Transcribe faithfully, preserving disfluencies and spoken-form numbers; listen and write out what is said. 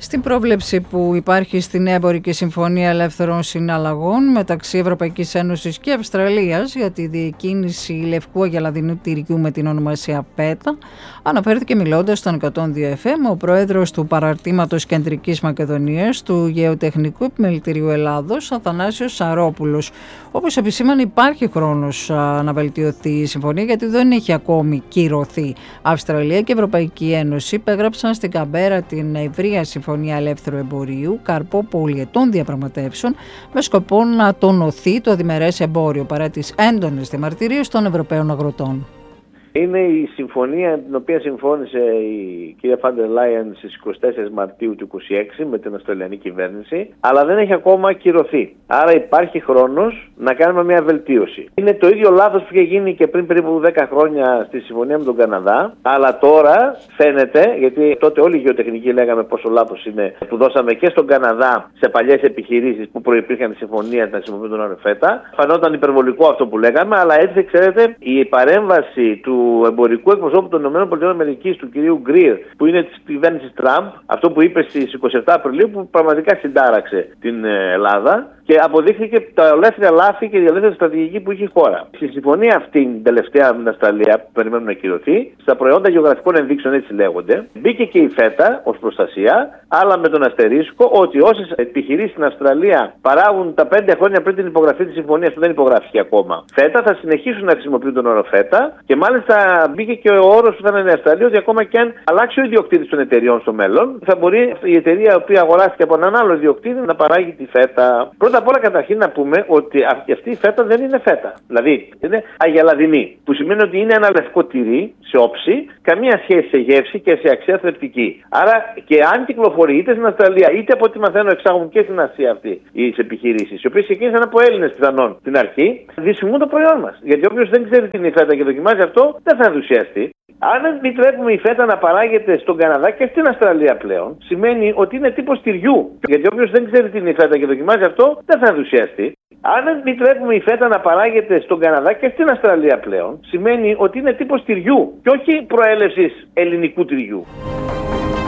Στην πρόβλεψη που υπάρχει στην Νέα Εμπορική Συμφωνία Ελεύθερων Συναλλαγών μεταξύ Ευρωπαϊκής Ένωσης και Αυστραλίας για τη διακίνηση λευκού αγελαδινού τυριού με την ονομασία πέτα, αναφέρθηκε μιλώντας στον εκατόν δύο εφ εμ ο πρόεδρος του Παραρτήματος Κεντρικής Μακεδονίας του Γεωτεχνικού Επιμελητηρίου Ελλάδος, Αθανάσιος Σαρόπουλος. Όπως επισήμανε, υπάρχει χρόνος να βελτιωθεί η συμφωνία, γιατί δεν έχει ακόμη κυρωθεί. Αυστραλία και Ευρωπαϊκή Ένωση υπέγραψαν στην Καμπέρα την ευρεία Συμφωνία Ελεύθερου Εμπορίου, καρπό πολυετών διαπραγματεύσεων, με σκοπό να τονωθεί το διμερές εμπόριο παρά τις έντονες διαμαρτυρίες των Ευρωπαίων αγροτών. Είναι η συμφωνία την οποία συμφώνησε η κυρία Φάντερ Λάιεν στις είκοσι τέσσερις Μαρτίου του είκοσι έξι με την Αυστραλιανή κυβέρνηση, αλλά δεν έχει ακόμα ακυρωθεί. Άρα υπάρχει χρόνος να κάνουμε μια βελτίωση. Είναι το ίδιο λάθος που είχε γίνει και πριν περίπου δέκα χρόνια στη συμφωνία με τον Καναδά, αλλά τώρα φαίνεται, γιατί τότε όλοι οι γεωτεχνικοί λέγαμε πόσο λάθος είναι που δώσαμε και στον Καναδά σε παλιές επιχειρήσεις που προϋπήρχαν τη συμφωνία να χρησιμοποιούν τον όρο φέτα. Φανόταν υπερβολικό αυτό που λέγαμε, αλλά έτσι, ξέρετε, η παρέμβαση του του εμπορικού εκπροσώπου των ΗΠΑ, του κυρίου Γκρι, που είναι της κυβέρνησης Τραμπ, αυτό που είπε στις είκοσι επτά Απριλίου, που πραγματικά συντάραξε την Ελλάδα και αποδείχθηκε τα ελεύθερα λάθη και η ελεύθερη στρατηγική που είχε η χώρα. Στη συμφωνία αυτή, την τελευταία με την Αυστραλία, που περιμένουμε να κυρωθεί, στα προϊόντα γεωγραφικών ενδείξεων, έτσι λέγονται, μπήκε και η φέτα ως προστασία, αλλά με τον αστερίσκο ότι όσες επιχειρήσεις στην Αυστραλία παράγουν τα πέντε χρόνια πριν την υπογραφή της συμφωνίας, που δεν υπογράφηκε ακόμα, φέτα, θα συνεχίσουν να χρησιμοποιούν τον όρο φέτα και μάλιστα μπήκε και ο όρος που θα είναι Αυστραλία ότι ακόμα και αν αλλάξει ο ιδιοκτήτης των εταιριών στο μέλλον, θα μπορεί η εταιρεία η οποία αγοράστηκε από έναν άλλο ιδιοκτήτη να παράγει τη φέτα. Πρώτα απ' όλα, καταρχήν να πούμε ότι αυτή η φέτα δεν είναι φέτα. Δηλαδή είναι αγελαδινή, που σημαίνει ότι είναι ένα λευκό τυρί σε όψη, καμία σχέση σε γεύση και σε αξία θρεπτική. Άρα και αν κυκλοφορεί είτε στην Αυστραλία είτε από ό,τι μαθαίνω εξάγουν και στην Ασία αυτή οι επιχειρήσεις, οι οποίες ξεκίνησαν από Έλληνες πιθανόν στην αρχή, δυσφημούν το προϊόν μας. Γιατί όποιος δεν ξέρει τι είναι η φέτα και δοκιμάζει αυτό, δεν θα ενθουσιαστεί. Αν επιτρέπουμε η φέτα να παράγεται στον Καναδά και στην Αυστραλία πλέον, σημαίνει ότι είναι τύπος τυριού. Γιατί όποιος δεν ξέρει τι είναι η φέτα και δοκιμάζει αυτό, δεν θα ενθουσιαστεί. Αν επιτρέπουμε η φέτα να παράγεται στον Καναδά και στην Αυστραλία πλέον, σημαίνει ότι είναι τύπος τυριού και όχι προέλευσης ελληνικού τυριού.